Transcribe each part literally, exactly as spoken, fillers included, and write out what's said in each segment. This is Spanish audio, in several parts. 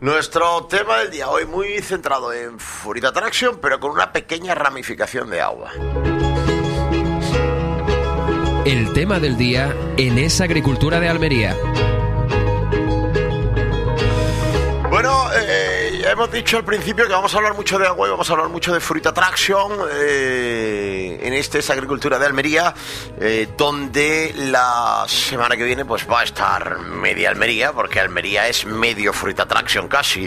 Nuestro tema del día hoy muy centrado en Fruit Attraction, pero con una pequeña ramificación de agua. El tema del día en esa agricultura de Almería. Bueno, eh, ya hemos dicho al principio que vamos a hablar mucho de agua y vamos a hablar mucho de Fruit Attraction eh, en esta es agricultura de Almería, eh, donde la semana que viene pues va a estar media Almería, porque Almería es medio Fruit Attraction casi.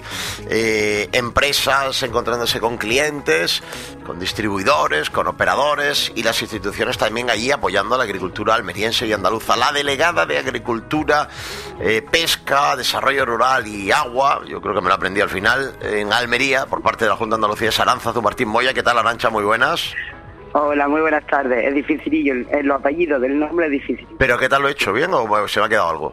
Eh, empresas encontrándose con clientes, con distribuidores, con operadores y las instituciones también allí apoyando a la agricultura almeriense y andaluza. La delegada de Agricultura, eh, Pesca, Desarrollo Rural y Agua, yo creo que me lo aprendí al final, en Almería, por parte de la Junta de Andalucía, es Arantzazu Martín Moya. ¿Qué tal, Arantxa? Muy buenas. Hola, muy buenas tardes. Es dificilillo, el, el apellido del nombre es difícil. ¿Pero qué tal lo he hecho? ¿Bien o se me ha quedado algo?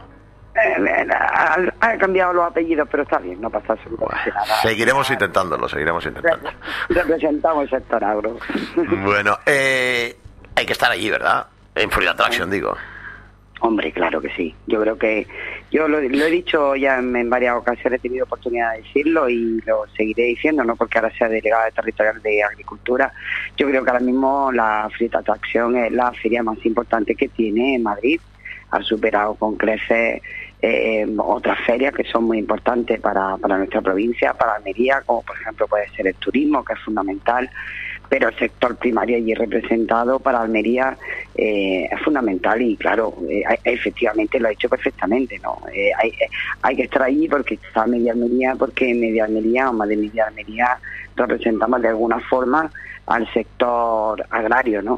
Eh, ha, ha cambiado los apellidos, pero está bien, no pasa absolutamente bueno, nada. Seguiremos intentándolo, seguiremos intentando. Representamos el sector agro. Bueno, eh, hay que estar allí, ¿verdad? En Fruit Attraction, digo. Hombre, claro que sí. Yo creo que, yo lo, lo he dicho ya en, en varias ocasiones, he tenido oportunidad de decirlo y lo seguiré diciendo, no porque ahora sea delegada territorial de Agricultura. Yo creo que ahora mismo la Fruit Attraction es la feria más importante que tiene en Madrid. Ha superado con creces eh, otras ferias que son muy importantes para, para nuestra provincia, para Almería, como por ejemplo puede ser el turismo, que es fundamental, pero el sector primario allí representado para Almería eh, es fundamental y claro, eh, efectivamente lo ha hecho perfectamente, ¿no? Eh, hay, hay que estar allí porque está Media Almería, porque Media Almería o más de Media Almería representamos de alguna forma al sector agrario, ¿no?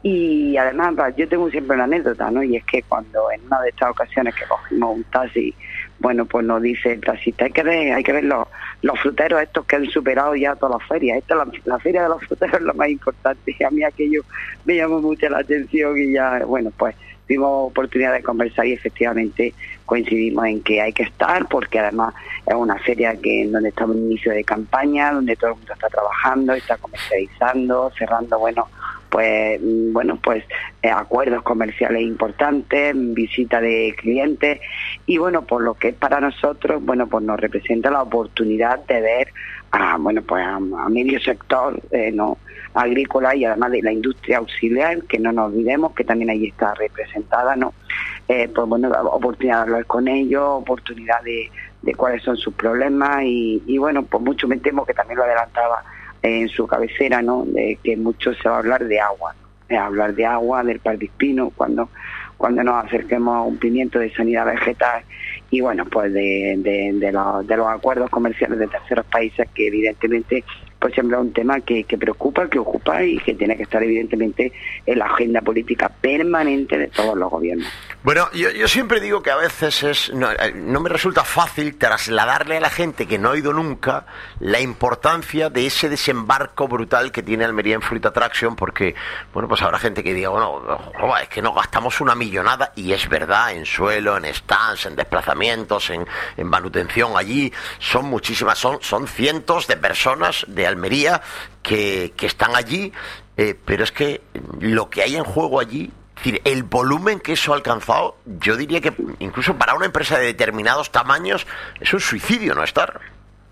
Y además yo tengo siempre una anécdota, ¿no? Y es que cuando en una de estas ocasiones que cogimos un taxi, bueno, pues nos dice el taxista, hay que ver, hay que ver los, los fruteros estos que han superado ya todas las ferias. Esta la, la feria de los fruteros es lo más importante. Y a mí aquello me llamó mucho la atención y ya, bueno, pues tuvimos oportunidad de conversar y efectivamente coincidimos en que hay que estar, porque además es una feria que en donde estamos en inicio de campaña, donde todo el mundo está trabajando, está comercializando, cerrando, bueno, pues bueno pues eh, acuerdos comerciales importantes, visita de clientes y bueno, por lo que es para nosotros, bueno, pues nos representa la oportunidad de ver a bueno pues a, a medio sector eh, no agrícola y además de la industria auxiliar, que no nos olvidemos que también ahí está representada, no eh, pues bueno, oportunidad de hablar con ellos, oportunidad de, de cuáles son sus problemas y, y bueno, pues mucho me temo que también lo adelantaba en su cabecera, ¿no? De que mucho se va a hablar de agua, de hablar de agua, del palbispino, cuando cuando nos acerquemos a un pimiento de sanidad vegetal y bueno, pues de, de, de, los, de los acuerdos comerciales de terceros países, que evidentemente pues siempre es un tema que, que preocupa, que ocupa y que tiene que estar evidentemente en la agenda política permanente de todos los gobiernos. Bueno, yo, yo siempre digo que a veces es no, no me resulta fácil trasladarle a la gente que no ha ido nunca la importancia de ese desembarco brutal que tiene Almería en Fruit Attraction, porque, bueno, pues habrá gente que diga, bueno, joder, es que no gastamos una millonada, y es verdad, en suelo, en stands, en desplazamientos, en, en manutención allí, son muchísimas, son, son cientos de personas de Almería que, que están allí, eh, pero es que lo que hay en juego allí, es decir, el volumen que eso ha alcanzado, yo diría que incluso para una empresa de determinados tamaños es un suicidio no estar.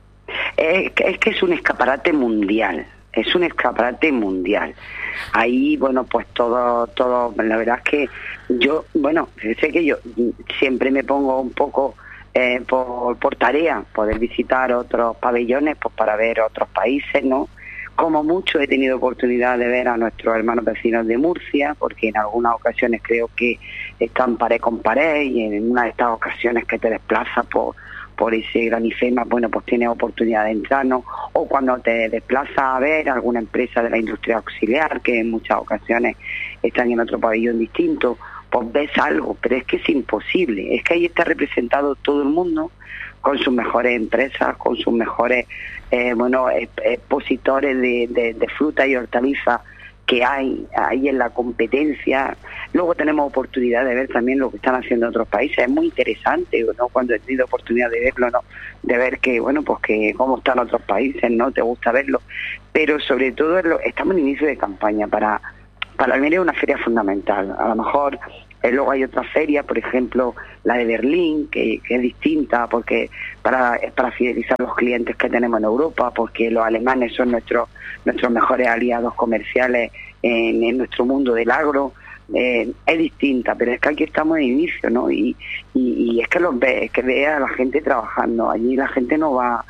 Es que es, que es un escaparate mundial, es un escaparate mundial. Ahí, bueno, pues todo, todo, la verdad es que yo, bueno, sé que yo siempre me pongo un poco eh, por, por tarea, poder visitar otros pabellones, pues para ver otros países, ¿no? Como mucho he tenido oportunidad de ver a nuestros hermanos vecinos de Murcia, porque en algunas ocasiones creo que están pared con pared y en una de estas ocasiones que te desplazas por, por ese granifema, bueno, pues tienes oportunidad de entrar, ¿no? O cuando te desplazas a ver alguna empresa de la industria auxiliar, que en muchas ocasiones están en otro pabellón distinto, pues ves algo, pero es que es imposible, es que ahí está representado todo el mundo, con sus mejores empresas, con sus mejores eh, bueno expositores de, de, de fruta y hortalizas que hay ahí en la competencia. Luego tenemos oportunidad de ver también lo que están haciendo otros países. Es muy interesante, ¿no? Cuando he tenido oportunidad de verlo, ¿no? De ver que, bueno, pues que cómo están otros países, ¿no? Te gusta verlo. Pero sobre todo lo, estamos en inicio de campaña. Para, para Almería es una feria fundamental. A lo mejor Eh, luego hay otras ferias, por ejemplo, la de Berlín, que, que es distinta porque para, es para fidelizar los clientes que tenemos en Europa, porque los alemanes son nuestros nuestros mejores aliados comerciales en, en nuestro mundo del agro. Eh, es distinta, pero es que aquí estamos en inicio, ¿no? Y, y, y es que los ve, es que ve a la gente trabajando. Allí la gente no va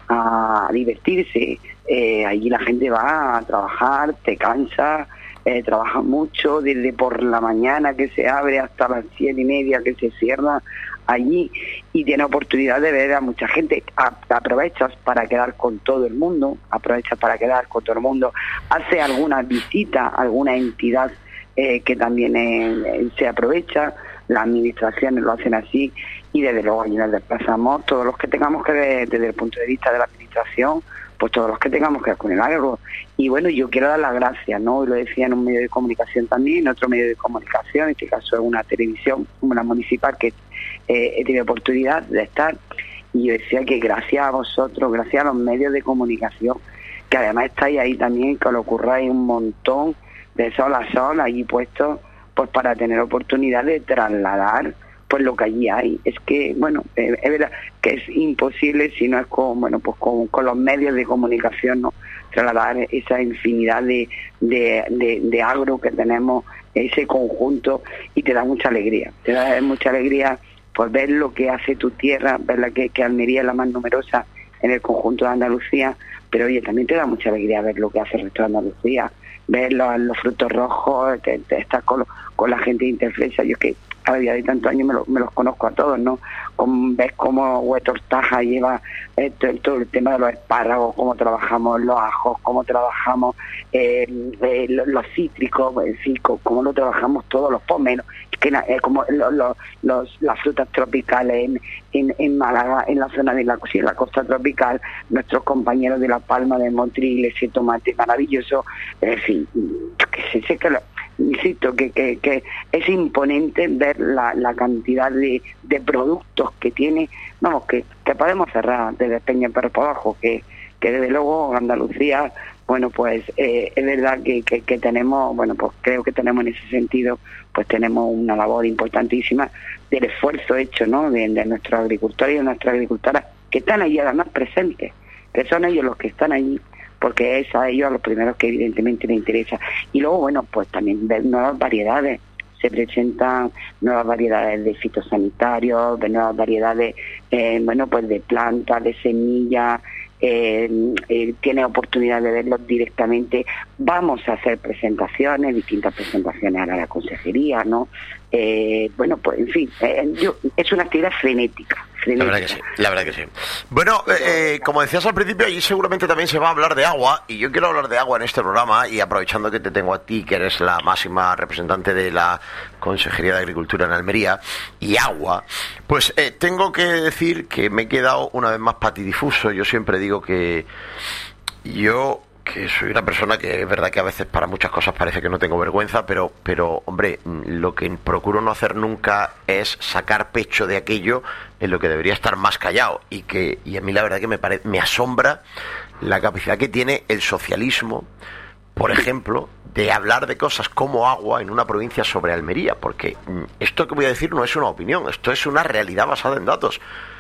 a divertirse, eh, allí la gente va a trabajar, te cansa, eh, trabaja mucho, desde por la mañana que se abre hasta las siete y media que se cierra allí, y tiene oportunidad de ver a mucha gente. A, aprovechas para quedar con todo el mundo, aprovechas para quedar con todo el mundo, hace alguna visita a alguna entidad eh, que también eh, se aprovecha, las administraciones lo hacen así, y desde luego allí nos desplazamos todos los que tengamos que ver desde el punto de vista de la administración, pues todos los que tengamos que ver con el agro. Y bueno, yo quiero dar las gracias, ¿no? Y lo decía en un medio de comunicación también, en otro medio de comunicación, en este caso es una televisión, como la municipal, que eh, he tenido oportunidad de estar, y yo decía que gracias a vosotros, gracias a los medios de comunicación, que además estáis ahí también, que os lo curráis un montón, de sol a sol, allí puestos, pues para tener oportunidad de trasladar pues lo que allí hay. Es que, bueno, eh, es verdad que es imposible si no es con, bueno, pues con, con los medios de comunicación, ¿no? Trasladar esa infinidad de, de, de, de agro que tenemos, ese conjunto, y te da mucha alegría. Te da mucha alegría pues ver lo que hace tu tierra, ver la que, que Almería es la más numerosa en el conjunto de Andalucía, pero oye, también te da mucha alegría ver lo que hace el resto de Andalucía, ver los, los frutos rojos, te, te estás con, con la gente de Interflecha. Yo es que a día de tantos años me, lo, me los conozco a todos, ¿no? Con, ves cómo Huetortaja lleva eh, todo, todo el tema de los espárragos, cómo trabajamos los ajos, cómo trabajamos eh, eh, los, los cítricos, en fin, cómo lo trabajamos todos los pomelos, que eh, como los, los, los, las frutas tropicales en, en, en Málaga, en la zona de la, sí, la costa tropical, nuestros compañeros de La Palma, de Motril, ese tomate maravilloso, en fin, que sé que lo, insisto, que, que, que es imponente ver la, la cantidad de, de productos que tiene, vamos, que, que podemos cerrar desde Peña Perro por abajo, que, que desde luego Andalucía, bueno, pues eh, es verdad que, que, que tenemos, bueno, pues creo que tenemos en ese sentido, pues tenemos una labor importantísima del esfuerzo hecho, ¿no?, de, de nuestros agricultores y de nuestras agricultoras, que están allí además presentes, que son ellos los que están allí, porque es a ellos a los primeros que evidentemente les interesa. Y luego, bueno, pues también ver nuevas variedades, se presentan nuevas variedades de fitosanitarios, de nuevas variedades, eh, bueno, pues de plantas, de semillas, eh, eh, tiene oportunidad de verlos directamente. Vamos a hacer presentaciones, distintas presentaciones a la consejería, ¿no? Eh, bueno, pues en fin, eh, yo, es una actividad frenética. La verdad que sí, la verdad que sí. Bueno, eh, como decías al principio, allí seguramente también se va a hablar de agua, y yo quiero hablar de agua en este programa, y aprovechando que te tengo a ti, que eres la máxima representante de la Consejería de Agricultura en Almería, y agua, pues eh, tengo que decir que me he quedado una vez más patidifuso. Yo siempre digo que yo... que soy una persona que es verdad que a veces para muchas cosas parece que no tengo vergüenza, pero, pero hombre, lo que procuro no hacer nunca es sacar pecho de aquello en lo que debería estar más callado, y que y a mí la verdad que me pare, me asombra la capacidad que tiene el socialismo, por ejemplo, de hablar de cosas como agua en una provincia sobre Almería, porque esto que voy a decir no es una opinión, esto es una realidad basada en datos.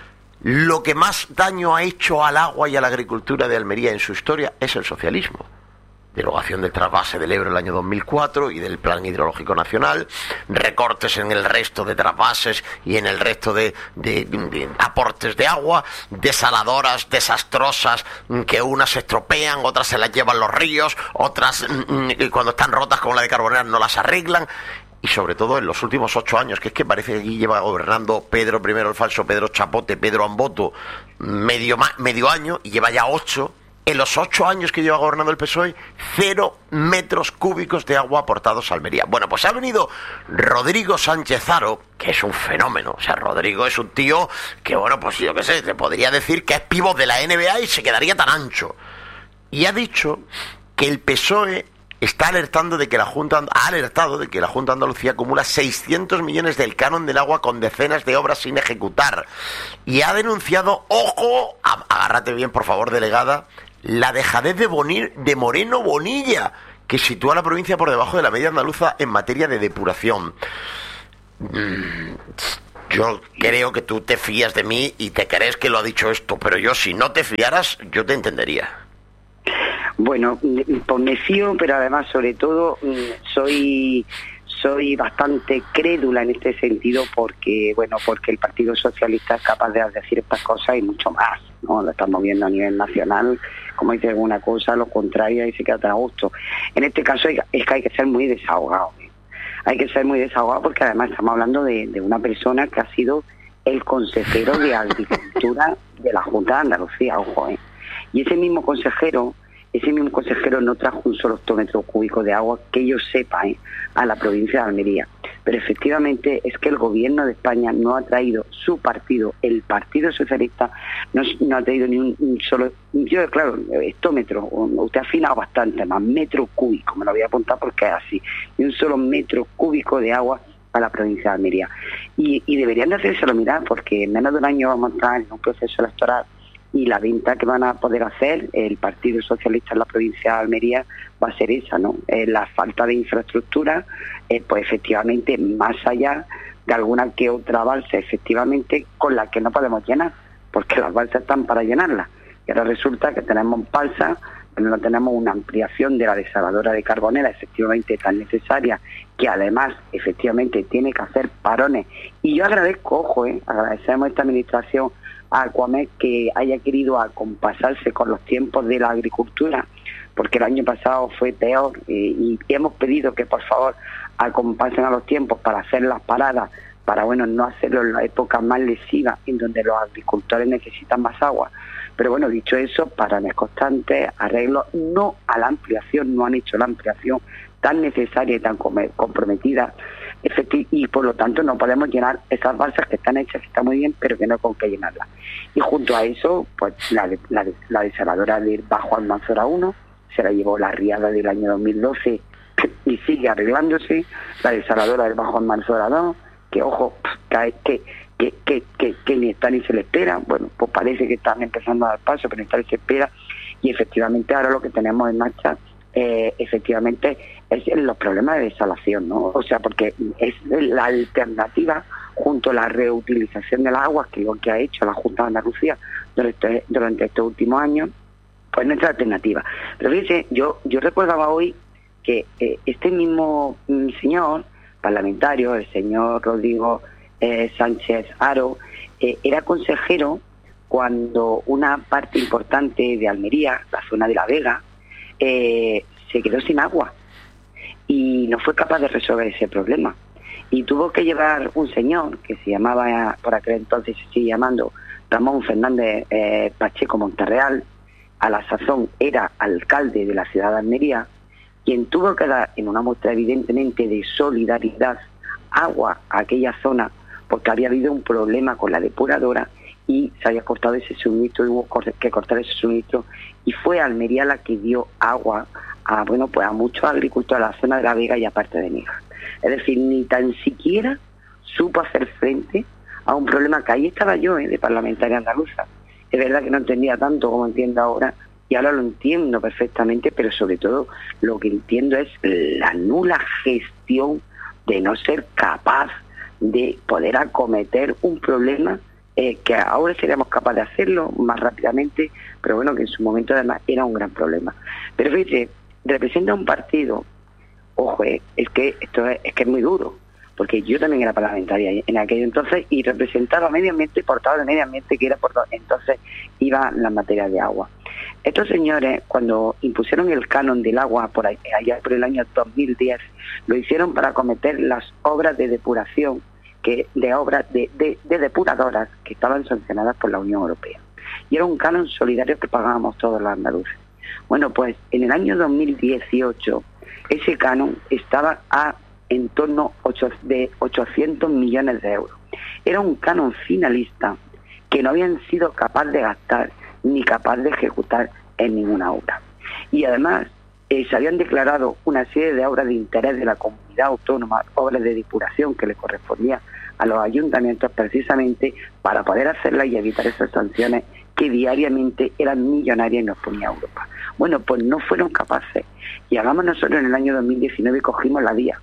Lo que más daño ha hecho al agua y a la agricultura de Almería en su historia es el socialismo. Derogación del trasvase del Ebro en el año dos mil cuatro y del Plan Hidrológico Nacional, recortes en el resto de trasvases y en el resto de, de, de aportes de agua, desaladoras desastrosas que unas se estropean, otras se las llevan los ríos, otras cuando están rotas como la de Carboneras no las arreglan. Y sobre todo en los últimos ocho años, que es que parece que aquí lleva gobernando Pedro primero el falso, Pedro Chapote, Pedro Amboto, medio, medio año, y lleva ya ocho. En los ocho años que lleva gobernando el P S O E, cero metros cúbicos de agua aportados a Almería. Bueno, pues ha venido Rodrigo Sánchez Haro, que es un fenómeno. O sea, Rodrigo es un tío que, bueno, pues yo qué sé, te podría decir que es pívot de la N B A y se quedaría tan ancho. Y ha dicho que el P S O E está alertando de que la Junta ha alertado de que la Junta de Andalucía acumula seiscientos millones del canon del agua con decenas de obras sin ejecutar, y ha denunciado, ojo, agárrate bien por favor, delegada, la dejadez de, Bonir, de Moreno Bonilla, que sitúa a la provincia por debajo de la media andaluza en materia de depuración. Yo creo que tú te fías de mí y te crees que lo ha dicho esto, pero yo si no te fiaras, yo te entendería. Bueno, pues me fío, pero además, sobre todo, soy soy bastante crédula en este sentido porque, bueno, porque el Partido Socialista es capaz de decir estas cosas y mucho más, ¿no? Lo estamos viendo a nivel nacional, como dice alguna cosa, lo contrario, y se queda tan a gusto. En este caso es que hay que ser muy desahogado, ¿eh? Hay que ser muy desahogado porque además estamos hablando de, de una persona que ha sido el consejero de Agricultura de la Junta de Andalucía, ojo, ¿eh? Y ese mismo consejero, ese mismo consejero no trajo un solo hectómetro cúbico de agua que yo sepa, ¿eh? a la provincia de Almería. Pero efectivamente es que el gobierno de España no ha traído, su partido, el Partido Socialista, no, no ha traído ni un, un solo, yo claro, hectómetro, usted ha afinado bastante más, metro cúbico, me lo voy a apuntar porque es así, ni un solo metro cúbico de agua a la provincia de Almería. Y, y deberían de hacérselo mirar porque en menos de un año vamos a entrar en un proceso electoral y la venta que van a poder hacer el Partido Socialista en la provincia de Almería va a ser esa, ¿no? Eh, la falta de infraestructura, eh, pues efectivamente, más allá de alguna que otra balsa, efectivamente, con la que no podemos llenar, porque las balsas están para llenarlas. Y ahora resulta que tenemos balsas, pero no tenemos una ampliación de la desaladora de Carbonera, efectivamente tan necesaria, que además, efectivamente, tiene que hacer parones. Y yo agradezco, ojo, eh, agradecemos a esta administración, a Aquamed, que haya querido acompasarse con los tiempos de la agricultura, porque el año pasado fue peor, eh, y hemos pedido que por favor acompasen a los tiempos para hacer las paradas, para bueno no hacerlo en la época más lesiva en donde los agricultores necesitan más agua. Pero bueno, dicho eso, paranes constantes, arreglos, no a la ampliación, no han hecho la ampliación tan necesaria y tan comprometida, y por lo tanto no podemos llenar esas balsas que están hechas, que están muy bien, pero que no con qué llenarlas. Y junto a eso, pues la, la, la desaladora del Bajo Almanzora uno se la llevó la riada del año dos mil doce y sigue arreglándose, la desaladora del Bajo Almanzora dos, que ojo, que, que, que, que, que, que ni está ni se le espera. Bueno, pues parece que están empezando a dar paso, pero ni está ni se espera, y efectivamente ahora lo que tenemos en marcha Eh, efectivamente es los problemas de desalación, ¿no? O sea, porque es la alternativa junto a la reutilización del agua, que es lo que ha hecho la Junta de Andalucía durante, durante estos últimos años, pues nuestra alternativa. Pero fíjense, yo, yo recordaba hoy que eh, este mismo mm, señor parlamentario, el señor Rodrigo eh, Sánchez Haro, eh, era consejero cuando una parte importante de Almería, la zona de La Vega, Eh, se quedó sin agua y no fue capaz de resolver ese problema, y tuvo que llevar un señor que se llamaba, por aquel entonces se sigue llamando, Ramón Fernández eh, Pacheco Monterreal, a la sazón era alcalde de la ciudad de Almería, quien tuvo que dar, en una muestra evidentemente de solidaridad, agua a aquella zona porque había habido un problema con la depuradora y se había cortado ese suministro y hubo que cortar ese suministro, y fue Almería la que dio agua a bueno pues a muchos agricultores a la zona de La Vega y aparte de Níjar. Es decir, ni tan siquiera supo hacer frente a un problema que ahí estaba yo, ¿eh? de parlamentaria andaluza. Es verdad que no entendía tanto como entiendo ahora, y ahora lo entiendo perfectamente, pero sobre todo lo que entiendo es la nula gestión de no ser capaz de poder acometer un problema Eh, que ahora seríamos capaces de hacerlo más rápidamente, pero bueno, que en su momento además era un gran problema. Pero fíjate, representa un partido, ojo, eh, es que esto es, es que es muy duro, porque yo también era parlamentaria en aquello entonces y representaba medio ambiente y portavoz de medio ambiente, que era por donde entonces iba la materia de agua. Estos señores, cuando impusieron el canon del agua por ahí, allá por el año dos mil diez, lo hicieron para acometer las obras de depuración, que de obras de, de, de depuradoras que estaban sancionadas por la Unión Europea. Y era un canon solidario que pagábamos todos los andaluces. Bueno, pues en el año dos mil dieciocho ese canon estaba a en torno de ochocientos millones de euros. Era un canon finalista que no habían sido capaces de gastar ni capaz de ejecutar en ninguna obra. Y además eh, se habían declarado una serie de obras de interés de la comunidad autónoma, obras de depuración que le correspondía a los ayuntamientos precisamente para poder hacerlas y evitar esas sanciones que diariamente eran millonarias y nos ponía Europa. Bueno, pues no fueron capaces. Y hagamos nosotros en el año dos mil diecinueve cogimos la vía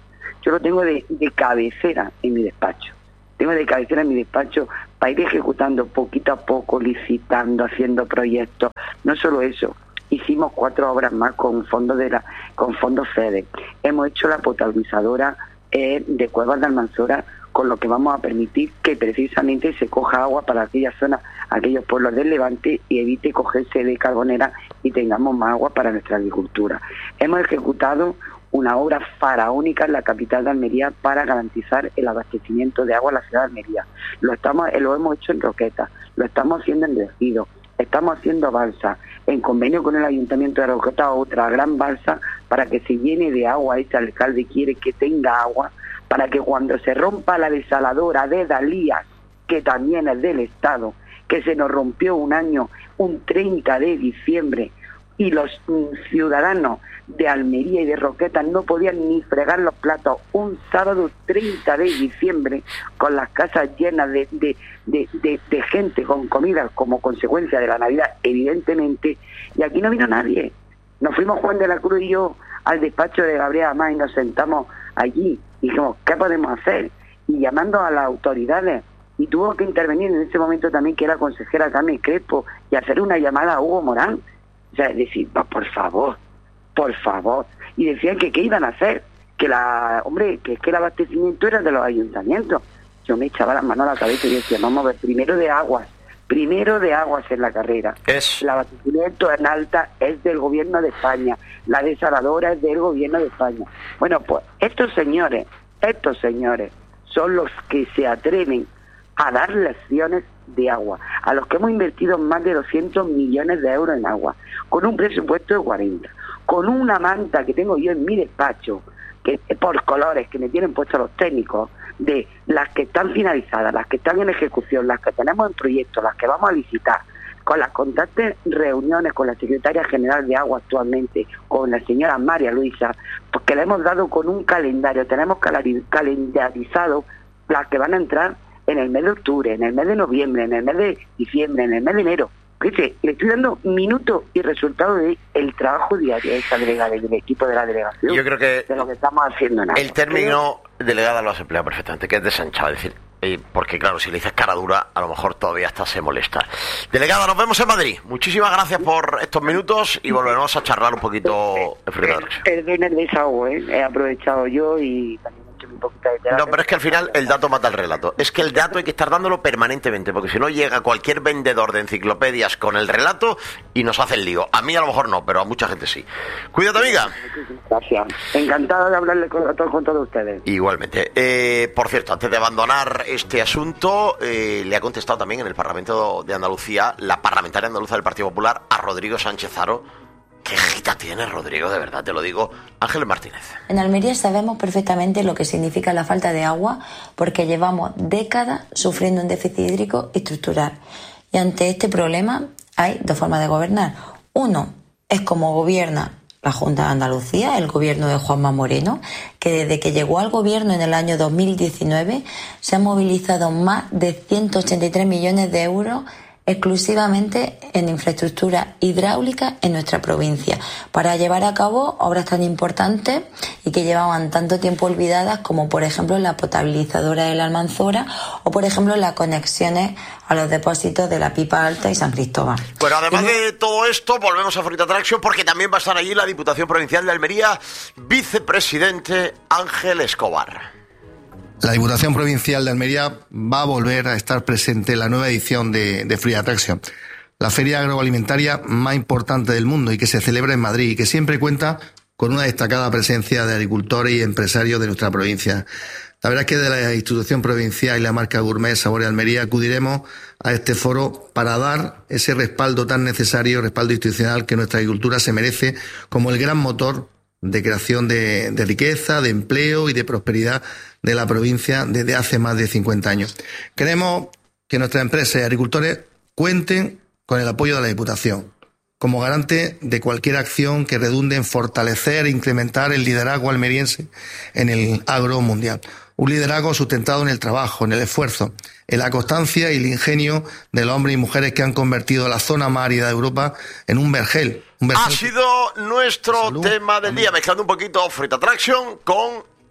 yo lo tengo de, de cabecera en mi despacho. Tengo de cabecera en mi despacho para ir ejecutando poquito a poco, licitando, haciendo proyectos. No solo eso, hicimos cuatro obras más con fondos de la, con fondos FEDER. Hemos hecho la potabilizadora eh, de Cuevas de Almanzora, con lo que vamos a permitir que precisamente se coja agua para aquellas zonas, aquellos pueblos del Levante, y evite cogerse de carbonera y tengamos más agua para nuestra agricultura. Hemos ejecutado una obra faraónica en la capital de Almería para garantizar el abastecimiento de agua a la ciudad de Almería. Lo estamos, lo hemos hecho en Roqueta, lo estamos haciendo en Regido, estamos haciendo balsa, en convenio con el Ayuntamiento de Roqueta, otra gran balsa para que se llene de agua. Este alcalde quiere que tenga agua, para que cuando se rompa la desaladora de Dalías, que también es del Estado, que se nos rompió un año, un treinta de diciembre, y los mm, ciudadanos de Almería y de Roqueta no podían ni fregar los platos un sábado treinta de diciembre, con las casas llenas de, de, de, de, de gente con comida como consecuencia de la Navidad, evidentemente, y aquí no vino nadie. Nos fuimos Juan de la Cruz y yo al despacho de Gabriel Amá y nos sentamos allí y dijimos, ¿qué podemos hacer? Y llamando a las autoridades, y tuvo que intervenir en ese momento también, que era consejera Carmen Crespo, y hacer una llamada a Hugo Morán. O sea, decir, por favor, por favor. Y decían que qué iban a hacer, que la, hombre, que es que el abastecimiento era de los ayuntamientos. Yo me echaba las manos a la cabeza y decía, vamos a ver, primero de aguas, primero de aguas en la carrera. Es... El abastecimiento en alta es del gobierno de España, la desaladora es del gobierno de España. Bueno, pues estos señores, estos señores son los que se atreven a dar lecciones de agua, a los que hemos invertido más de doscientos millones de euros en agua, con un presupuesto de cuarenta, con una manta que tengo yo en mi despacho, que por colores que me tienen puestos los técnicos, de las que están finalizadas, las que están en ejecución, las que tenemos en proyecto, las que vamos a licitar, con las constantes reuniones con la secretaria general de agua actualmente, con la señora María Luisa, porque le hemos dado con un calendario, tenemos calendarizado las que van a entrar en el mes de octubre, en el mes de noviembre, en el mes de diciembre, en el mes de enero. Fíjate, le estoy dando minutos y resultados del trabajo diario de esa delegada, del equipo de la delegación. Yo creo que de lo que estamos haciendo en agua. El término creo... delegada lo has empleado perfectamente, que es desanchado, es decir, eh, porque claro, si le dices cara dura, a lo mejor todavía hasta se molesta. Delegada, nos vemos en Madrid. Muchísimas gracias por estos minutos y volveremos a charlar un poquito en Frita Traction. Perdón el desahogo, ¿eh? He aprovechado yo y también he hecho un poquito de terapia. No, pero es que al final el dato mata el relato. Es que el dato hay que estar dándolo permanentemente, porque si no llega cualquier vendedor de enciclopedias con el relato y nos hace el lío. A mí a lo mejor no, pero a mucha gente sí. Cuídate, amiga. Gracias. Encantado de hablarle con, con todos ustedes. Igualmente. Eh, por cierto, antes de abandonar este asunto, eh, le ha contestado también en el Parlamento de Andalucía la parlamentaria andaluza del Partido Popular a Rodrigo Sánchez Haro. Qué jita tiene Rodrigo, de verdad, te lo digo. Ángeles Martínez. En Almería sabemos perfectamente lo que significa la falta de agua, porque llevamos décadas sufriendo un déficit hídrico estructural. Y ante este problema hay dos formas de gobernar. Uno es como gobierna la Junta de Andalucía, el gobierno de Juanma Moreno, que desde que llegó al gobierno en el año dos mil diecinueve se han movilizado más de ciento ochenta y tres millones de euros exclusivamente en infraestructura hidráulica en nuestra provincia, para llevar a cabo obras tan importantes y que llevaban tanto tiempo olvidadas, como por ejemplo la potabilizadora de la Almanzora o por ejemplo las conexiones a los depósitos de la Pipa Alta y San Cristóbal. Bueno, además y... de todo esto, volvemos a Frita Traction, porque también va a estar allí la Diputación Provincial de Almería, vicepresidente Ángel Escobar. La Diputación Provincial de Almería va a volver a estar presente en la nueva edición de, de Frita Traction, la feria agroalimentaria más importante del mundo y que se celebra en Madrid y que siempre cuenta con una destacada presencia de agricultores y empresarios de nuestra provincia. La verdad es que de la institución provincial y la marca Gourmet Sabores Almería acudiremos a este foro para dar ese respaldo tan necesario, respaldo institucional que nuestra agricultura se merece como el gran motor de creación de, de riqueza, de empleo y de prosperidad de la provincia desde hace más de cincuenta años. Queremos que nuestras empresas y agricultores cuenten con el apoyo de la Diputación, como garante de cualquier acción que redunde en fortalecer e incrementar el liderazgo almeriense en el agro mundial. Un liderazgo sustentado en el trabajo, en el esfuerzo, en la constancia y el ingenio de los hombres y mujeres que han convertido la zona más árida de Europa en un vergel. Un vergel ha sido nuestro tema del día, mezclando un poquito Frita Traction con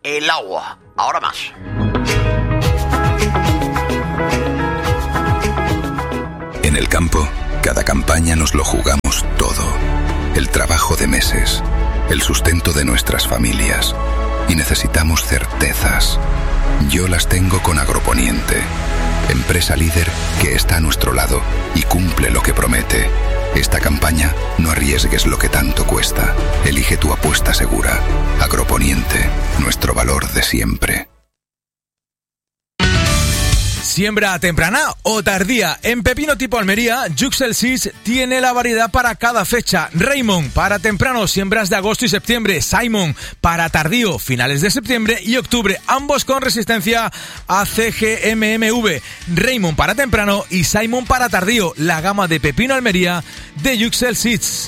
el agua. Ahora más. En el campo, cada campaña nos lo jugamos todo. El trabajo de meses, el sustento de nuestras familias. Y necesitamos certezas. Yo las tengo con Agroponiente, empresa líder que está a nuestro lado y cumple lo que promete. Esta campaña, no arriesgues lo que tanto cuesta. Elige tu apuesta segura. Agroponiente, nuestro valor de siempre. Siembra temprana o tardía. En pepino tipo Almería, Yuxel Seeds tiene la variedad para cada fecha. Raymond para temprano, siembras de agosto y septiembre. Simon para tardío, finales de septiembre y octubre, ambos con resistencia a C G M M V. Raymond para temprano y Simon para tardío, la gama de pepino Almería de Yuxel Seeds.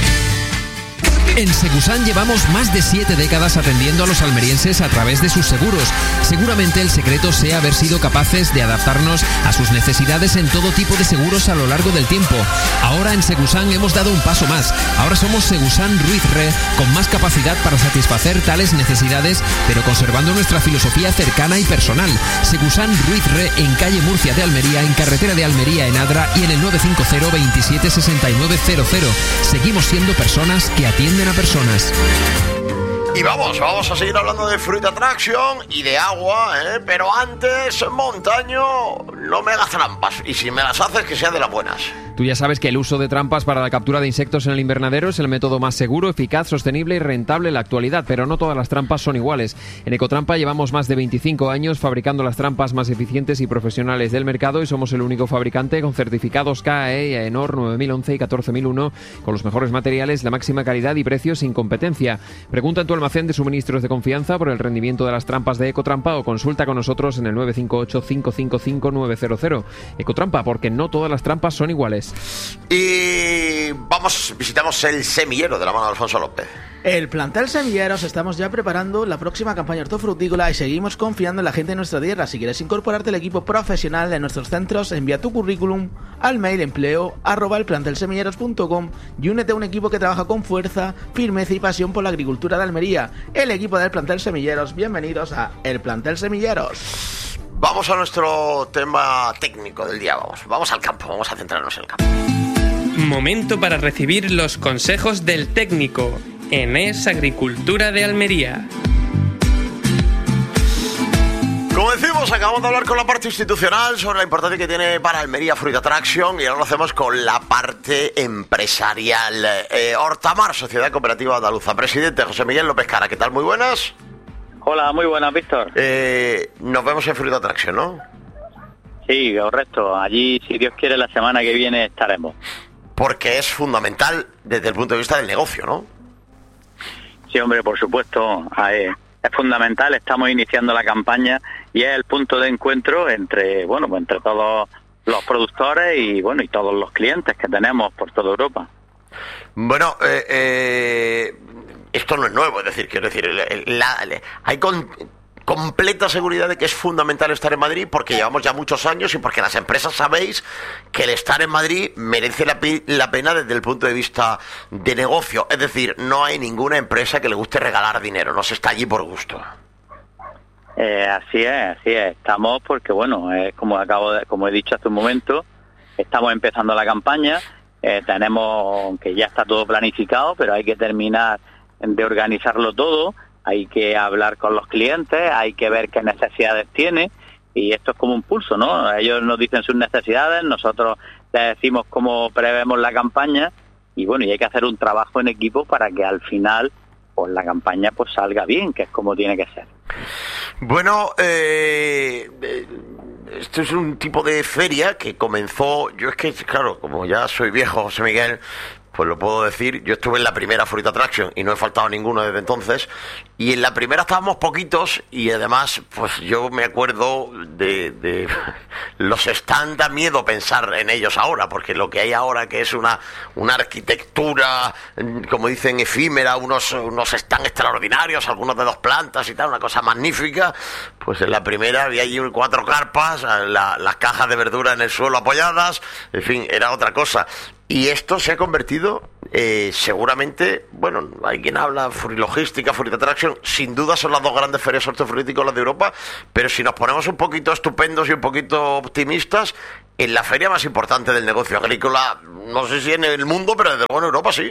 En Segusan llevamos más de siete décadas atendiendo a los almerienses a través de sus seguros. Seguramente el secreto sea haber sido capaces de adaptarnos a sus necesidades en todo tipo de seguros a lo largo del tiempo. Ahora en Segusan hemos dado un paso más. Ahora somos Segusan Ruiz Re, con más capacidad para satisfacer tales necesidades, pero conservando nuestra filosofía cercana y personal. Segusan Ruiz Re en calle Murcia de Almería, en carretera de Almería en Adra y en el nueve cinco cero, veintisiete, sesenta y nueve cero cero. Seguimos siendo personas que atienden a personas. Y vamos, vamos a seguir hablando de Fruit Attraction y de agua, ¿eh? Pero antes, Montaño, no me hagas trampas. Y si me las haces, que sean de las buenas. Tú ya sabes que el uso de trampas para la captura de insectos en el invernadero es el método más seguro, eficaz, sostenible y rentable en la actualidad, pero no todas las trampas son iguales. En Ecotrampa llevamos más de veinticinco años fabricando las trampas más eficientes y profesionales del mercado y somos el único fabricante con certificados K A E, AENOR nueve mil once y catorce mil uno, con los mejores materiales, la máxima calidad y precios sin competencia. Pregunta en tu almacén de suministros de confianza por el rendimiento de las trampas de Ecotrampa o consulta con nosotros en el nueve cinco ocho, cinco cinco cinco, nueve cero cero. Ecotrampa, porque no todas las trampas son iguales. Y vamos, visitamos el semillero de la mano de Alfonso López. El plantel Semilleros estamos ya preparando la próxima campaña hortofrutícola y seguimos confiando en la gente de nuestra tierra. Si quieres incorporarte al equipo profesional de nuestros centros, envía tu currículum al mail empleo arroba elplantelsemilleros punto com y únete a un equipo que trabaja con fuerza, firmeza y pasión por la agricultura de Almería. El equipo del plantel Semilleros. Bienvenidos a El Plantel Semilleros. Vamos a nuestro tema técnico del día. Vamos, vamos al campo, vamos a centrarnos en el campo. Momento para recibir los consejos del técnico en Es Agricultura de Almería. Como decimos, acabamos de hablar con la parte institucional sobre la importancia que tiene para Almería Fruit Attraction y ahora lo hacemos con la parte empresarial. Eh, Hortamar, Sociedad Cooperativa Andaluza. Presidente José Miguel López Cara, ¿qué tal? Muy buenas. Hola, muy buenas, Víctor. Eh, nos vemos en Fruit Attraction, ¿no? Sí, correcto. Allí, si Dios quiere, la semana que viene estaremos. Porque es fundamental desde el punto de vista del negocio, ¿no? Sí, hombre, por supuesto. Es, es fundamental. Estamos iniciando la campaña y es el punto de encuentro entre, bueno, pues entre todos los productores y, bueno, y todos los clientes que tenemos por toda Europa. Bueno, eh... eh... esto no es nuevo, es decir, quiero decir, la, la, la, hay con, completa seguridad de que es fundamental estar en Madrid porque llevamos ya muchos años y porque las empresas sabéis que el estar en Madrid merece la, la pena desde el punto de vista de negocio. Es decir, no hay ninguna empresa que le guste regalar dinero, no se está allí por gusto. Eh, así es, así es. Estamos porque, bueno, eh, como acabo de, como he dicho hace un momento, estamos empezando la campaña, eh, tenemos que ya está todo planificado, pero hay que terminar de organizarlo todo, hay que hablar con los clientes, hay que ver qué necesidades tiene y esto es como un pulso, ¿no? Ellos nos dicen sus necesidades, nosotros les decimos cómo prevemos la campaña y bueno, y hay que hacer un trabajo en equipo para que al final pues la campaña pues salga bien, que es como tiene que ser. Bueno, eh, esto es un tipo de feria que comenzó, yo es que claro, como ya soy viejo, José Miguel, pues lo puedo decir, yo estuve en la primera Fruit Attraction y no he faltado ninguno desde entonces, y en la primera estábamos poquitos y además pues yo me acuerdo de, de los stands, da miedo pensar en ellos ahora, porque lo que hay ahora que es una, una arquitectura, como dicen, efímera, unos, unos stands extraordinarios, algunos de dos plantas y tal, una cosa magnífica, pues en la primera había allí cuatro carpas, la, las cajas de verdura en el suelo apoyadas, en fin, era otra cosa. Y esto se ha convertido, eh, seguramente, bueno, hay quien habla Furilogística, Fruit Attraction, sin duda son las dos grandes ferias hortofrutícolas de Europa, pero si nos ponemos un poquito estupendos y un poquito optimistas, en la feria más importante del negocio agrícola, no sé si en el mundo, pero desde luego en Europa sí.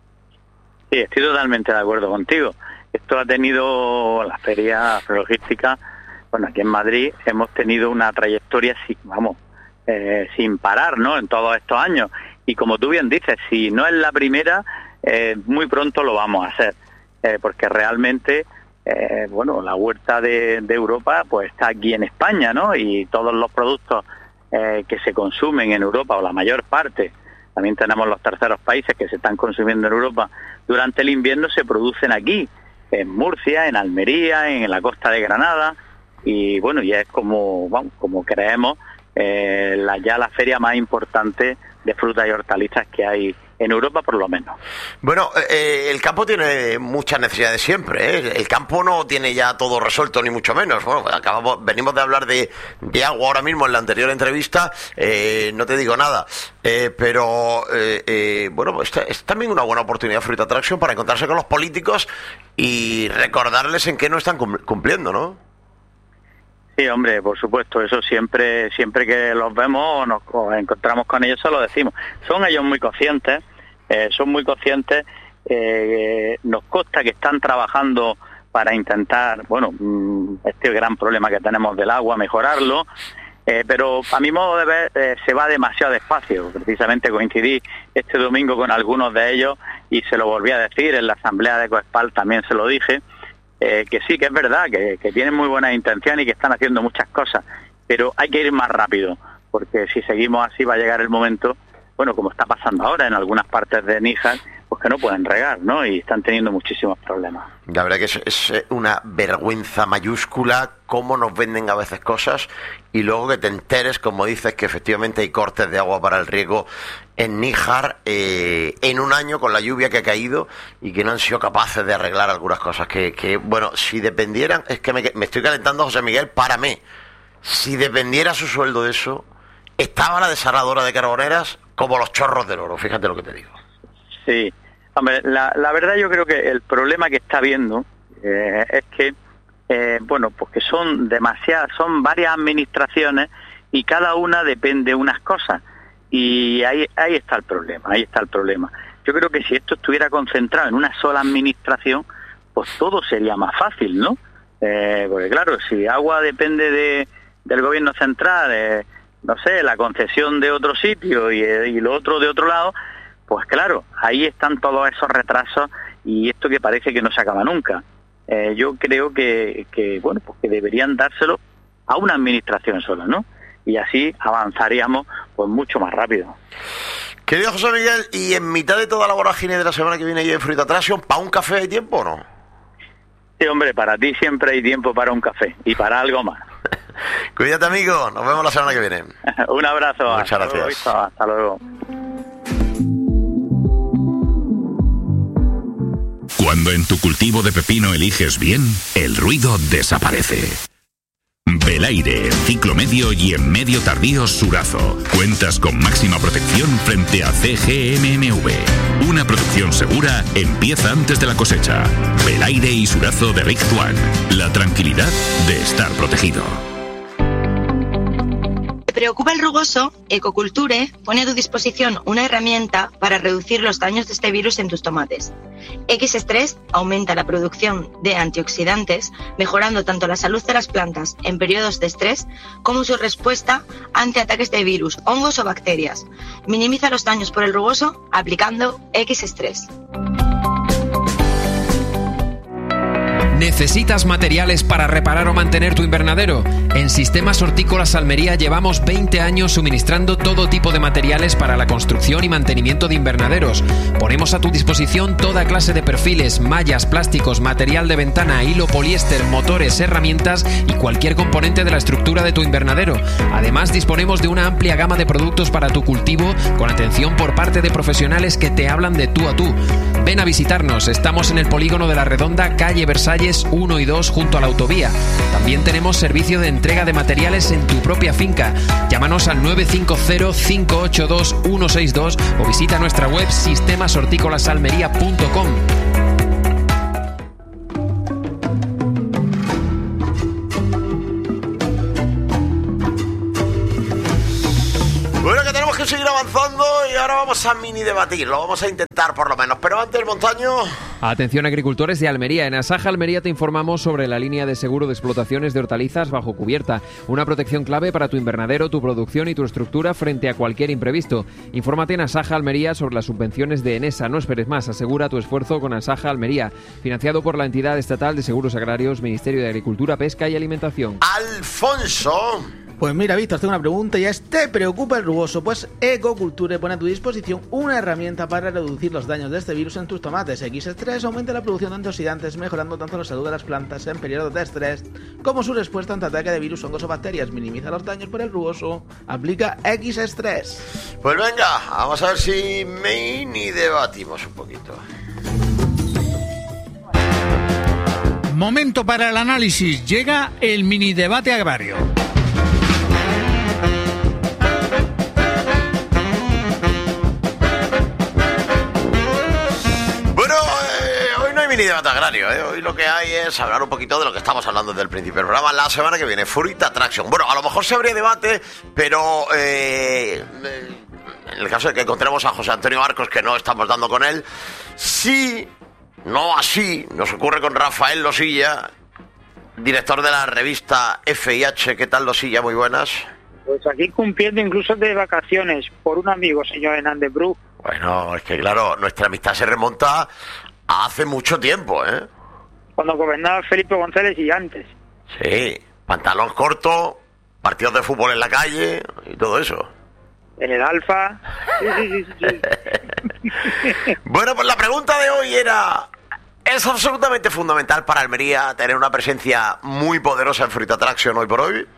Sí, estoy totalmente de acuerdo contigo. Esto ha tenido la feria logística, bueno, aquí en Madrid hemos tenido una trayectoria, vamos, eh, sin parar, ¿no?, en todos estos años. Y como tú bien dices, si no es la primera, eh, muy pronto lo vamos a hacer, eh, porque realmente, eh, bueno, la huerta de, de Europa pues está aquí en España, ¿no?, y todos los productos eh, que se consumen en Europa, o la mayor parte, también tenemos los terceros países que se están consumiendo en Europa durante el invierno, se producen aquí, en Murcia, en Almería, en la costa de Granada, y bueno, ya es como, bueno, como creemos, eh, la, ya la feria más importante de frutas y hortalizas que hay en Europa, por lo menos. Bueno, eh, el campo tiene muchas necesidades siempre, ¿eh? El campo no tiene ya todo resuelto, ni mucho menos. Bueno, acabamos, venimos de hablar de, de agua ahora mismo en la anterior entrevista, eh, no te digo nada, eh, pero eh, eh, bueno, pues esta, es también una buena oportunidad Fruit Attraction para encontrarse con los políticos y recordarles en qué no están cumpliendo, ¿no? Sí, hombre, por supuesto, eso siempre siempre que los vemos o nos o encontramos con ellos se lo decimos. Son ellos muy conscientes, eh, son muy conscientes, eh, nos consta que están trabajando para intentar, bueno, este gran problema que tenemos del agua, mejorarlo, eh, pero a mi modo de ver eh, se va demasiado despacio. Precisamente coincidí este domingo con algunos de ellos y se lo volví a decir, en la asamblea de Ecoespal también se lo dije, Eh, que sí, que es verdad, que, que tienen muy buenas intenciones y que están haciendo muchas cosas, pero hay que ir más rápido, porque si seguimos así va a llegar el momento, bueno, como está pasando ahora en algunas partes de Níjar, pues que no pueden regar, ¿no? Y están teniendo muchísimos problemas. La verdad que es, es una vergüenza mayúscula cómo nos venden a veces cosas y luego que te enteres, como dices, que efectivamente hay cortes de agua para el riego en Níjar eh, en un año con la lluvia que ha caído y que no han sido capaces de arreglar algunas cosas que, que bueno, si dependieran, es que me, me estoy calentando, José Miguel, párame, si dependiera su sueldo de eso, estaba la desaladora de Carboneras como los chorros del oro, fíjate lo que te digo. Sí, hombre, la, la verdad yo creo que el problema que está habiendo eh, es que, eh, bueno, pues que son demasiadas, son varias administraciones y cada una depende de unas cosas. Y ahí, ahí está el problema, ahí está el problema. Yo creo que si esto estuviera concentrado en una sola administración, pues todo sería más fácil, ¿no? Eh, porque claro, si agua depende de, del gobierno central, eh, no sé, la concesión de otro sitio y, y lo otro de otro lado, pues claro, ahí están todos esos retrasos y esto que parece que no se acaba nunca. Eh, yo creo que, que, bueno, pues que deberían dárselo a una administración sola, ¿no? Y así avanzaríamos pues mucho más rápido. Querido José Miguel, y en mitad de toda la vorágine de la semana que viene yo en Fruit Attraction, ¿para un café hay tiempo o no? Sí, hombre, para ti siempre hay tiempo para un café y para algo más. Cuídate, amigo, nos vemos la semana que viene. Un abrazo. Muchas hasta gracias. Luego, hasta luego. Cuando en tu cultivo de pepino eliges bien, el ruido desaparece. Belaire, en ciclo medio y en medio tardío Surazo. Cuentas con máxima protección frente a C G M M V. Una producción segura empieza antes de la cosecha. Belaire y Surazo de Rick Swan. La tranquilidad de estar protegido. ¿Te preocupa el rugoso? Ecoculture pone a tu disposición una herramienta para reducir los daños de este virus en tus tomates. X-Stress aumenta la producción de antioxidantes, mejorando tanto la salud de las plantas en periodos de estrés como su respuesta ante ataques de virus, hongos o bacterias. Minimiza los daños por el rugoso aplicando X-Stress. ¿Necesitas materiales para reparar o mantener tu invernadero? En Sistemas Hortícolas Almería llevamos veinte años suministrando todo tipo de materiales para la construcción y mantenimiento de invernaderos. Ponemos a tu disposición toda clase de perfiles, mallas, plásticos, material de ventana, hilo, poliéster, motores, herramientas y cualquier componente de la estructura de tu invernadero. Además, disponemos de una amplia gama de productos para tu cultivo con atención por parte de profesionales que te hablan de tú a tú. Ven a visitarnos, estamos en el Polígono de la Redonda, calle Versalles, calles uno y dos junto a la autovía. También tenemos servicio de entrega de materiales en tu propia finca. Llámanos al nueve cinco cero, cinco ocho dos, uno seis dos o visita nuestra web sistemas hortícolas almería punto com. Bueno, que tenemos que seguir avanzando y ahora vamos a mini debatir, lo vamos a intentar por lo menos, pero antes, Montaño... Atención agricultores de Almería. En Asaja Almería te informamos sobre la línea de seguro de explotaciones de hortalizas bajo cubierta, una protección clave para tu invernadero, tu producción y tu estructura frente a cualquier imprevisto. Infórmate en Asaja Almería sobre las subvenciones de Enesa. No esperes más, asegura tu esfuerzo con Asaja Almería, financiado por la entidad estatal de seguros agrarios, Ministerio de Agricultura, Pesca y Alimentación. Alfonso... Pues mira, Víctor, tengo una pregunta y es: ¿te preocupa el rugoso? Pues Ecoculture pone a tu disposición una herramienta para reducir los daños de este virus en tus tomates. equis tres aumenta la producción de antioxidantes, mejorando tanto la salud de las plantas en periodos de estrés como su respuesta ante ataque de virus, hongos o bacterias. Minimiza los daños por el rugoso. Aplica equis tres. Pues venga, vamos a ver si mini debatimos un poquito. Momento para el análisis. Llega el mini debate agrario. Mini debate agrario, ¿eh? Hoy lo que hay es hablar un poquito de lo que estamos hablando desde el principio del programa. La semana que viene, Fruit Attraction. Bueno, a lo mejor se habría debate, pero eh, en el caso de que encontremos a José Antonio Marcos, que no estamos dando con él, sí, no así, nos ocurre con Rafael Losilla, director de la revista F I H. ¿Qué tal, Losilla? Muy buenas. Pues aquí cumpliendo incluso de vacaciones por un amigo, señor Hernández Bru. Bueno, es que claro, nuestra amistad se remonta hace mucho tiempo, ¿eh? Cuando gobernaba Felipe González y antes. Sí, pantalón corto, partidos de fútbol en la calle y todo eso. En el Alfa. Sí, sí, sí, sí. Bueno, pues la pregunta de hoy era: ¿es absolutamente fundamental para Almería tener una presencia muy poderosa en Fruit Attraction hoy por hoy?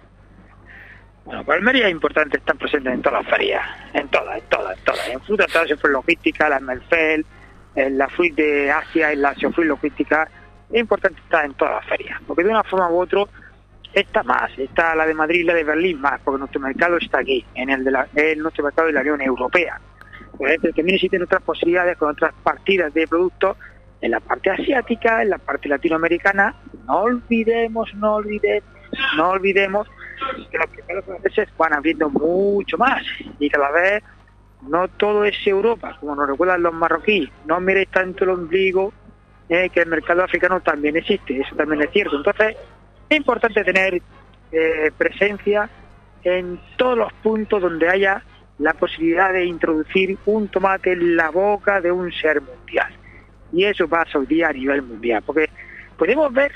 Bueno, para Almería es importante estar presente en todas las ferias, en todas, en todas, en todas. En Fruit Attraction fue logística, la Merfel, en la Fruit de Asia, en la Fruit logística. Es importante estar en todas las ferias, porque de una forma u otra está más, está la de Madrid y la de Berlín más, porque nuestro mercado está aquí, en el de la, en nuestro mercado de la Unión Europea. Pues también existen otras posibilidades con otras partidas de productos en la parte asiática, en la parte latinoamericana. No olvidemos, no olvidemos, no olvidemos que los mercados franceses van abriendo mucho más y cada vez no todo es Europa, como nos recuerdan los marroquíes. No miréis tanto el ombligo, eh, que el mercado africano también existe, eso también es cierto. Entonces es importante tener eh, presencia en todos los puntos donde haya la posibilidad de introducir un tomate en la boca de un ser mundial. Y eso pasa hoy día a nivel mundial, porque podemos ver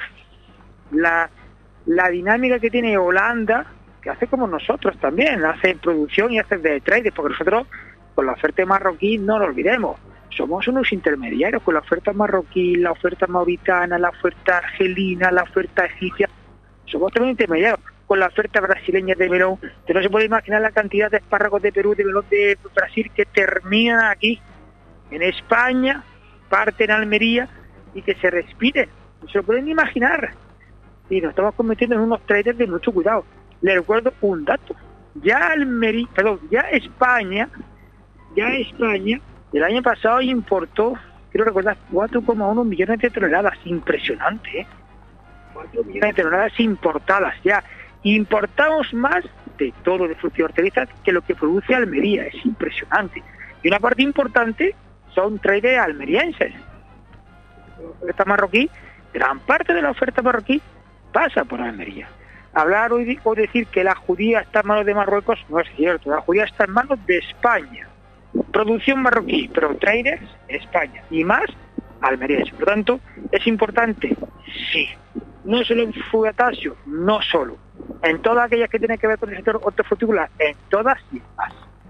la, la dinámica que tiene Holanda, que hace como nosotros también, hace producción y hace de trade, porque nosotros con la oferta marroquí, no lo olvidemos, somos unos intermediarios con la oferta marroquí, la oferta mauritana, la oferta argelina, la oferta egipcia. Somos también intermediarios con la oferta brasileña de melón. Usted no se puede imaginar la cantidad de espárragos de Perú, de melón de Brasil que terminan aquí, en España, parte en Almería y que se respiren. No se lo pueden imaginar. Y nos estamos convirtiendo en unos traders de mucho cuidado. Les recuerdo un dato. Ya Almería, perdón, ya España, ya España, el año pasado importó, quiero recordar, cuatro coma uno millones de toneladas. Impresionante, ¿eh? cuatro millones de toneladas importadas ya. Importamos más de todo de frutas y hortalizas que lo que produce Almería. Es impresionante. Y una parte importante son traders almerienses. La oferta marroquí, gran parte de la oferta marroquí pasa por Almería. Hablar hoy o decir que la judía está en manos de Marruecos no es cierto. La judía está en manos de España. Producción marroquí, pero traders, España. Y más, almeriense. Por lo tanto, es importante, sí. No solo en Frutasio, no solo. En todas aquellas que tienen que ver con el sector hortofrutícola, en todas y más.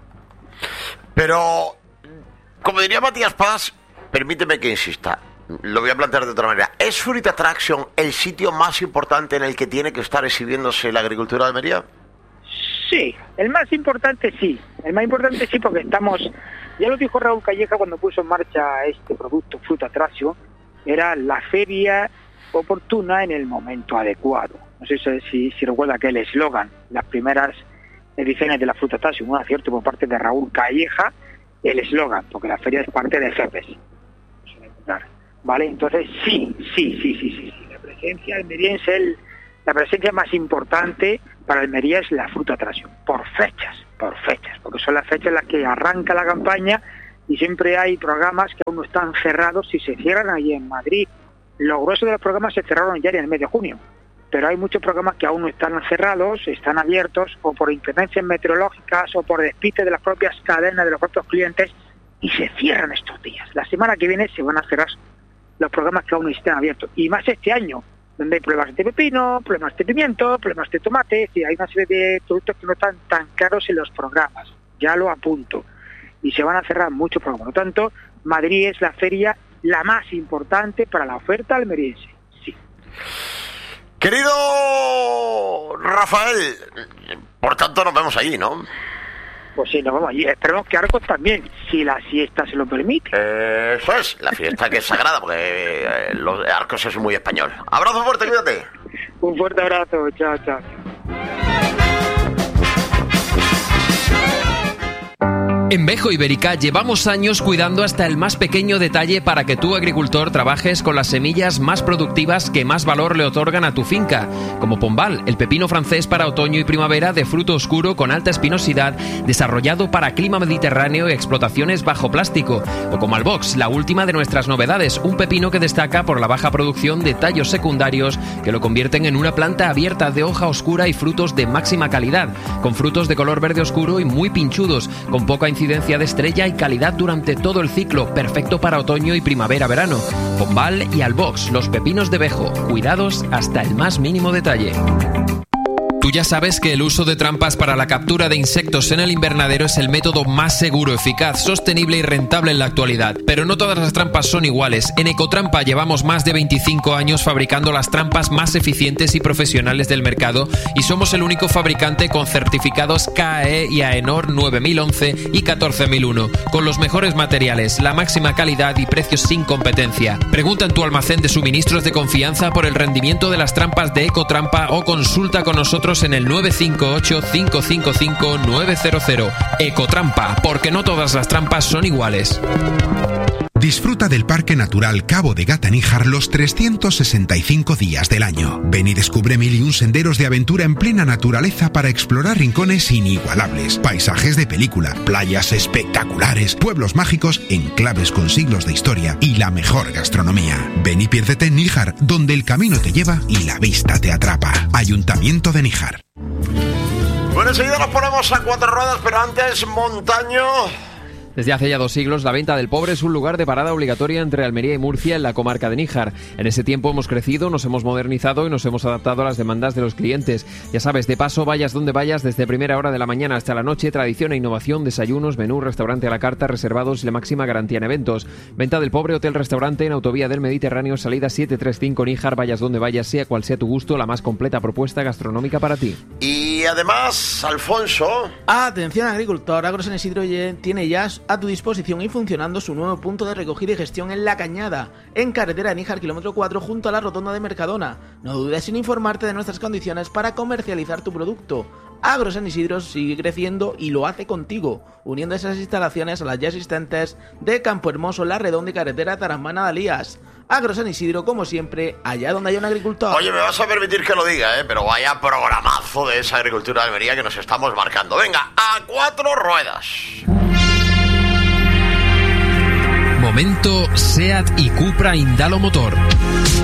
Pero, como diría Matías Paz, permíteme que insista, lo voy a plantear de otra manera. ¿Es Fruit Attraction el sitio más importante en el que tiene que estar exhibiéndose la agricultura de Almería? Sí, el más importante sí. El más importante sí, porque estamos, ya lo dijo Raúl Calleja cuando puso en marcha este producto Fruit Attraction, era la feria oportuna en el momento adecuado. No sé si, si recuerda que el eslogan, las primeras ediciones de la Fruta Traction, un acierto por parte de Raúl Calleja, el eslogan, porque la feria es parte de Jefes. ¿Vale? Entonces, sí, sí, sí, sí, sí, sí. La presencia almeriense, el, la presencia más importante para Almería es la Fruta Traction, por fechas, por fechas, porque son las fechas en las que arranca la campaña y siempre hay programas que aún no están cerrados. Si se cierran allí en Madrid, lo grueso de los programas se cerraron ya en el mes de junio, pero hay muchos programas que aún no están cerrados, están abiertos, o por inclemencias meteorológicas o por despiste de las propias cadenas, de los propios clientes, y se cierran estos días. La semana que viene se van a cerrar los programas que aún no están abiertos, y más este año, donde hay problemas de pepino, problemas de pimiento, problemas de tomate, es decir, hay una serie de productos que no están tan caros en los programas, ya lo apunto, y se van a cerrar muchos programas. Por lo tanto, Madrid es la feria la más importante para la oferta almeriense, sí. Querido Rafael, por tanto nos vemos allí, ¿no? Pues sí, nos vemos allí. Esperemos que Arcos también, si la siesta se lo permite. Eh, eso es, la fiesta que es sagrada, porque eh, los Arcos es muy español. Abrazo fuerte, cuídate. Un fuerte abrazo, chao, chao. En Vejo Ibérica llevamos años cuidando hasta el más pequeño detalle para que tú, agricultor, trabajes con las semillas más productivas que más valor le otorgan a tu finca, como Pombal, el pepino francés para otoño y primavera de fruto oscuro con alta espinosidad, desarrollado para clima mediterráneo y explotaciones bajo plástico, o como Albox, la última de nuestras novedades, un pepino que destaca por la baja producción de tallos secundarios que lo convierten en una planta abierta de hoja oscura y frutos de máxima calidad, con frutos de color verde oscuro y muy pinchudos, con poca incidencia de estrella y calidad durante todo el ciclo, perfecto para otoño y primavera-verano. Pombal y Albox, los pepinos de Vejo, cuidados hasta el más mínimo detalle. Tú ya sabes que el uso de trampas para la captura de insectos en el invernadero es el método más seguro, eficaz, sostenible y rentable en la actualidad. Pero no todas las trampas son iguales. En Ecotrampa llevamos más de veinticinco años fabricando las trampas más eficientes y profesionales del mercado y somos el único fabricante con certificados K A E y AENOR nueve mil once y catorce mil uno, con los mejores materiales, la máxima calidad y precios sin competencia. Pregunta en tu almacén de suministros de confianza por el rendimiento de las trampas de Ecotrampa o consulta con nosotros en el nueve cinco ocho, cinco cinco cinco, nueve cero cero. Ecotrampa, porque no todas las trampas son iguales. Disfruta del Parque Natural Cabo de Gata-Níjar los trescientos sesenta y cinco días del año. Ven y descubre mil y un senderos de aventura en plena naturaleza para explorar rincones inigualables, paisajes de película, playas espectaculares, pueblos mágicos, enclaves con siglos de historia y la mejor gastronomía. Ven y piérdete en Níjar, donde el camino te lleva y la vista te atrapa. Ayuntamiento de Níjar. Bueno, enseguida nos ponemos a cuatro ruedas, pero antes, Montaño. Desde hace ya dos siglos, la venta del pobre es un lugar de parada obligatoria entre Almería y Murcia en la comarca de Níjar. En ese tiempo hemos crecido, nos hemos modernizado y nos hemos adaptado a las demandas de los clientes. Ya sabes, de paso, vayas donde vayas, desde primera hora de la mañana hasta la noche, tradición e innovación, desayunos, menú, restaurante a la carta, reservados y la máxima garantía en eventos. Venta del pobre, hotel-restaurante en Autovía del Mediterráneo, salida siete tres cinco Níjar, vayas donde vayas, sea cual sea tu gusto, la más completa propuesta gastronómica para ti. Y además, Alfonso... Atención, agricultor, Agro San Isidro tiene ya a tu disposición y funcionando su nuevo punto de recogida y gestión en La Cañada, en carretera de Níjar, kilómetro cuatro, junto a la rotonda de Mercadona. No dudes en informarte de nuestras condiciones para comercializar tu producto. Agro San Isidro sigue creciendo y lo hace contigo, uniendo esas instalaciones a las ya existentes de Campo Hermoso, La Redonda y carretera Tarambana Dalías. Agro San Isidro, como siempre, allá donde hay un agricultor. Oye, me vas a permitir que lo diga, ¿eh? Pero vaya programazo de esa agricultura de Almería que nos estamos marcando. Venga, a cuatro ruedas. Momento SEAT y Cupra Indalo Motor.